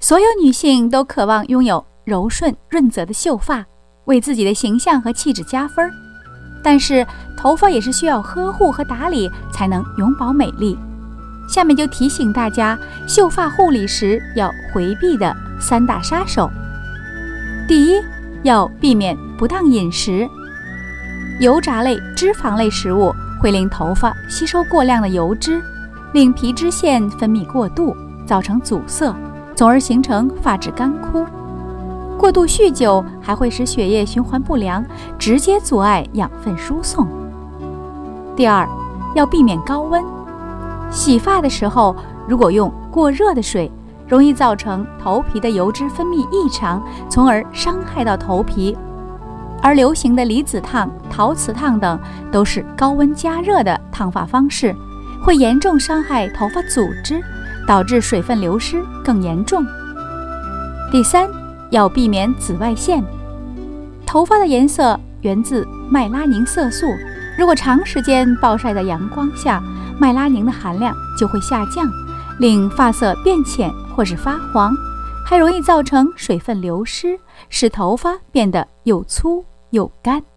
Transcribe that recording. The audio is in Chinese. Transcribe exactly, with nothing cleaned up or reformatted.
所有女性都渴望拥有柔顺润泽的秀发，为自己的形象和气质加分。但是头发也是需要呵护和打理才能永葆美丽。下面就提醒大家秀发护理时要回避的三大杀手。第一，要避免不当饮食。油炸类、脂肪类食物会令头发吸收过量的油脂，令皮脂腺分泌过度，造成阻塞，从而形成发质干枯。过度酗酒还会使血液循环不良，直接阻碍养分输送。第二，要避免高温。洗发的时候，如果用过热的水，容易造成头皮的油脂分泌异常，从而伤害到头皮。而流行的离子烫、陶瓷烫等都是高温加热的烫发方式，会严重伤害头发组织，导致水分流失更严重。第三，要避免紫外线。头发的颜色源自麦拉宁色素，如果长时间暴晒在阳光下，麦拉宁的含量就会下降，令发色变浅或是发黄，还容易造成水分流失，使头发变得又粗又干。